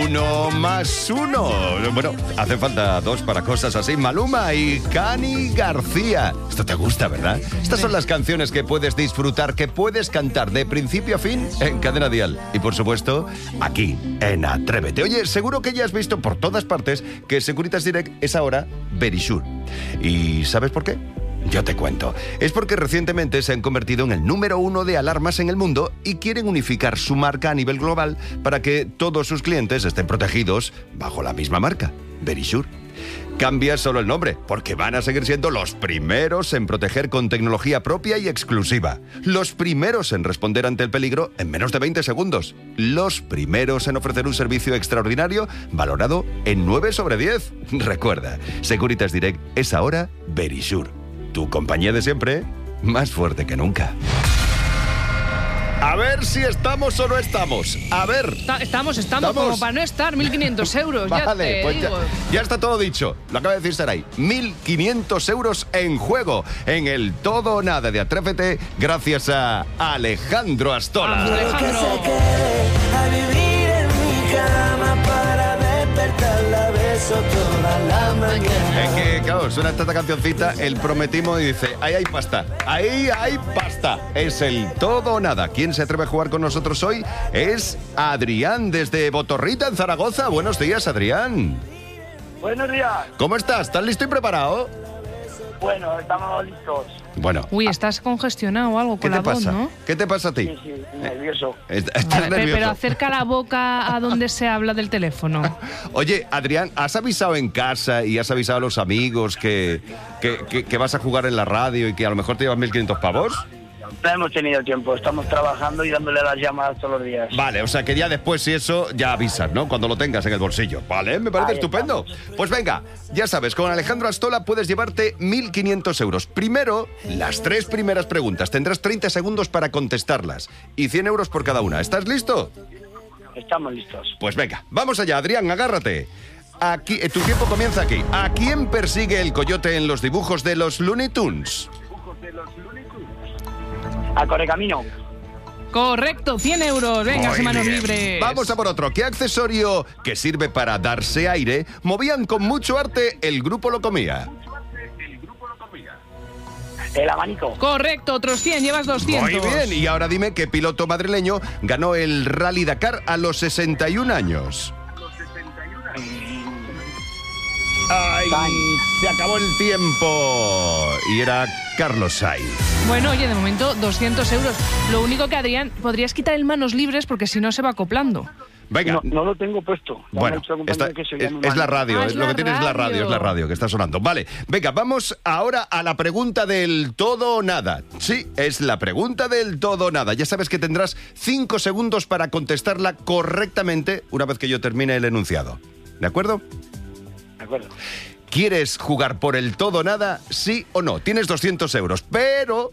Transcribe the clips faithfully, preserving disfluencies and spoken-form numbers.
Uno más uno. Bueno, hace falta dos para cosas así. Maluma y Cani García. Esto te gusta, ¿verdad? Estas son las canciones que puedes disfrutar, que puedes cantar de principio a fin en Cadena Dial. Y por supuesto, aquí, en Atrévete. Oye, seguro que ya has visto por todas partes que Securitas Direct es ahora Verisure. ¿Y sabes por qué? Yo te cuento. Es porque recientemente se han convertido en el número uno de alarmas en el mundo y quieren unificar su marca a nivel global para que todos sus clientes estén protegidos bajo la misma marca, Verisure. Cambia solo el nombre, porque van a seguir siendo los primeros en proteger con tecnología propia y exclusiva. Los primeros en responder ante el peligro en menos de veinte segundos. Los primeros en ofrecer un servicio extraordinario valorado en nueve sobre diez. Recuerda, Securitas Direct es ahora Verisure. Tu compañía de siempre, más fuerte que nunca. A ver si estamos o no estamos. A ver. Está, estamos, estamos, ¿Estamos? Como para no estar, mil quinientos euros. Vale, ya te pues digo. Ya, ya está todo dicho. Lo acaba de decir Saray. mil quinientos euros en juego en el Todo o Nada de Atrévete, gracias a Alejandro Astola. Alejandro. A vivir en mi cama para despertarla, beso toda la mañana. Es que, claro, suena esta cancioncita, el prometimo y dice, ahí hay pasta, ahí hay pasta. Es el Todo o Nada. ¿Quién se atreve a jugar con nosotros hoy? Es Adrián, desde Botorrita, en Zaragoza. Buenos días, Adrián. Buenos días. ¿Cómo estás? ¿Estás listo y preparado? Bueno, estamos listos. Bueno. Uy, estás congestionado o algo ¿Qué con te la voz, pasa? ¿no? ¿Qué te pasa a ti? Sí, sí, nervioso. Est- ¿Estás Vale, pero, nervioso? pero acerca la boca a donde se habla del teléfono. Oye, Adrián, ¿has avisado en casa y has avisado a los amigos que, que, que, que vas a jugar en la radio y que a lo mejor te llevas mil quinientos pavos? No hemos tenido tiempo, estamos trabajando y dándole las llamadas todos los días. Vale, o sea que ya después, si eso, ya avisas, ¿no? Cuando lo tengas en el bolsillo. Vale, me parece Ahí estupendo. Pues venga, ya sabes, con Alejandro Astola puedes llevarte mil quinientos euros. Primero, las tres primeras preguntas. Tendrás treinta segundos para contestarlas. Y cien euros por cada una. ¿Estás listo? Estamos listos. Pues venga, vamos allá, Adrián, agárrate. Aquí, eh, tu tiempo comienza aquí. ¿A quién persigue el coyote en los dibujos de los Looney Tunes? A Correcamino. Correcto, cien euros. Venga, Muy manos bien. libres. Vamos a por otro. ¿Qué accesorio que sirve para darse aire movían con mucho arte el grupo Locomía? El abanico. Correcto, otros cien, llevas doscientos. Muy bien. Y ahora dime qué piloto madrileño ganó el Rally Dakar a los sesenta y un años. ¡Ay! Se acabó el tiempo. Y era Carlos Sainz. Bueno, oye, de momento doscientos euros. Lo único que, Adrián, podrías quitar el manos libres porque si no se va acoplando. Venga. No, no lo tengo puesto. Me Bueno, han dicho la compañía esta- que se es, llama es la mal. radio, Ah, es es lo la que tienes es la radio, radio. es la radio que está sonando. Vale, venga, vamos ahora a la pregunta del todo o nada. Sí, es la pregunta del todo o nada. Ya sabes que tendrás cinco segundos para contestarla correctamente una vez que yo termine el enunciado. ¿De acuerdo? De acuerdo. ¿Quieres jugar por el todo o nada? Sí o no. Tienes doscientos euros, pero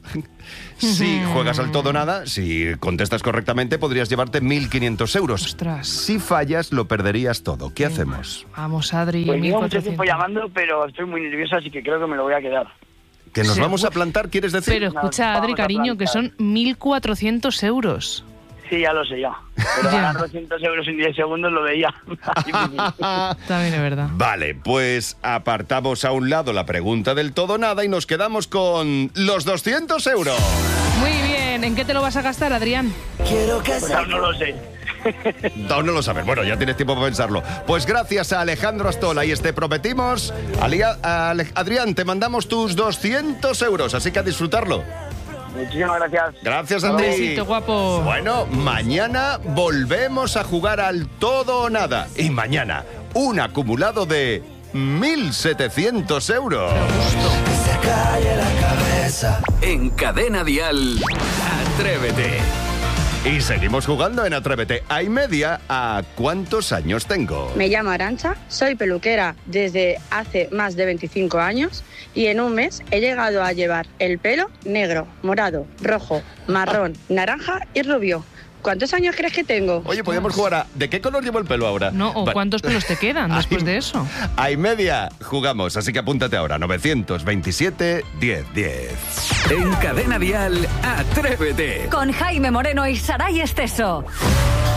si juegas al todo o nada, si contestas correctamente, podrías llevarte mil quinientos euros. Ostras. Si fallas, lo perderías todo. ¿Qué hacemos? Vamos, Adri, Pues llevo mucho mil cuatrocientos. tiempo llamando, pero estoy muy nervioso, así que creo que me lo voy a quedar. ¿Que nos Sí, vamos a uf. plantar, quieres decir? Pero escucha, Nos Adri, vamos a cariño, que plantar. son mil cuatrocientos euros. Sí, ya lo sé ya. Pero Ya. ganar doscientos euros en diez segundos lo veía. También es verdad. Vale, pues apartamos a un lado la pregunta del todo o nada y nos quedamos con los doscientos euros. Muy bien, ¿en qué te lo vas a gastar, Adrián? Quiero que Pues aún no lo sé. Aún no lo sabes. Bueno, ya tienes tiempo para pensarlo. Pues gracias a Alejandro Astola y este prometimos. Alia- a Ale- Adrián, te mandamos tus doscientos euros, así que a disfrutarlo. Muchísimas gracias. Gracias a Un ti. besito, guapo. Bueno, mañana volvemos a jugar al todo o nada. Y mañana, un acumulado de mil setecientos euros. se calle la cabeza. En Cadena Dial, Atrévete. Y seguimos jugando en Atrévete. Hay media a ¿cuántos años tengo? Me llamo Arantxa, soy peluquera desde hace más de veinticinco años y en un mes he llegado a llevar el pelo negro, morado, rojo, marrón, naranja y rubio. ¿Cuántos años crees que tengo? Oye, podríamos jugar a ¿de qué color llevo el pelo ahora? No, o Vale. cuántos pelos te quedan después Hay- de eso. Hay media, jugamos, así que apúntate ahora, novecientos veintisiete, diez, diez. En Cadena Dial, Atrévete. Con Jaime Moreno y Saray Esteso.